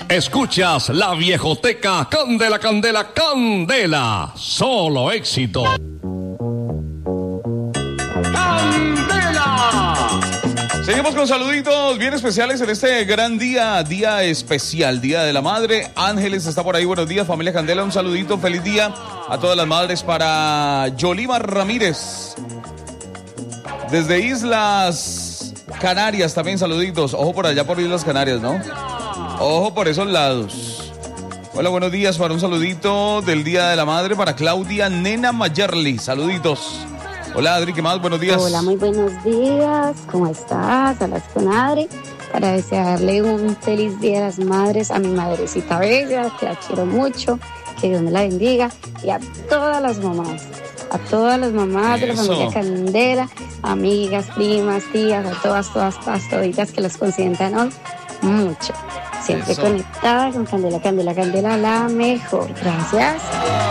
Escuchas la viejoteca Candela, Candela, Candela. Solo éxito. ¡Candela! Seguimos con saluditos bien especiales en este gran día, día especial, Día de la Madre. Ángeles está por ahí, buenos días, familia Candela, un saludito, feliz día a todas las madres. Para Yolima Ramírez, desde Islas Canarias también saluditos, ojo por allá por Islas Canarias, ¿no? Ojo por esos lados. Hola, buenos días, para un saludito del Día de la Madre para Claudia Nena Mayerly, saluditos. Hola Adri, ¿qué más? Buenos días. Hola, muy buenos días, ¿cómo estás? Hablas con Adri para desearle un feliz Día de las Madres a mi madrecita bella, que la quiero mucho, que Dios me la bendiga, y a todas las mamás de la familia Candela, amigas, primas, tías, a todas toditas que las consientan hoy mucho. Siempre conectada con Candela, Candela, Candela, la mejor. Gracias.